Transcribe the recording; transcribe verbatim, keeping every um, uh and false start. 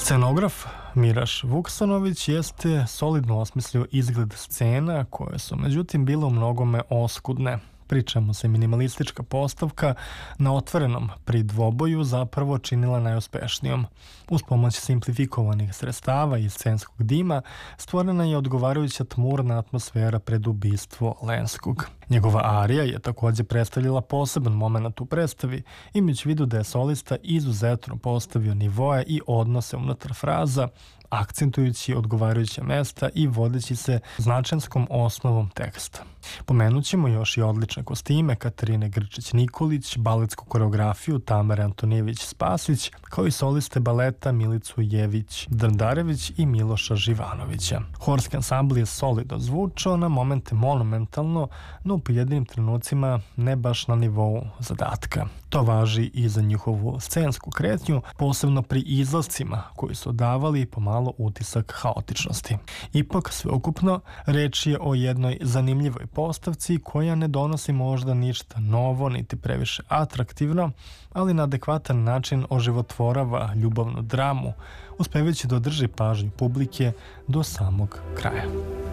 Scenograf Miraš Vuksanović jeste solidno osmislio izgled scena koje su međutim bile u mnogome oskudne. Pričamo se minimalistička postavka na otvorenom pri dvoboju zapravo činila najuspešnijom. Uz pomoć simplifikovanih sredstava i scenskog dima stvorena je odgovarajuća tmurna atmosfera pred ubistvo Lenskog. Njegova arija je također predstavljala poseban moment u predstavi, imajući vidu da je solista izuzetno postavio nivoe i odnose unutar fraza, akcentujući odgovarajuća mesta i vodeći se značenskom osnovom teksta. Pomenut ćemo još i odlične kostime Katarine Grčić-Nikolić, baletsku koreografiju Tamare Antonijević-Spasić, kao i soliste baleta Milicu Jević-Drndarević i Miloša Živanovića. Horski ansambl je solidno zvučao, na momente monumentalno, no u pojedinim trenucima ne baš na nivou zadatka. To važi i za njihovu scensku kretnju, posebno pri izlascima koji su davali pomalo utisak haotičnosti. Ipak, sveukupno, reč je o jednoj zanimljivoj postavci koja ne donosi možda ništa novo niti previše atraktivno, ali na adekvatan način oživotvorava ljubavnu dramu, uspevajući da održi pažnju publike do samog kraja.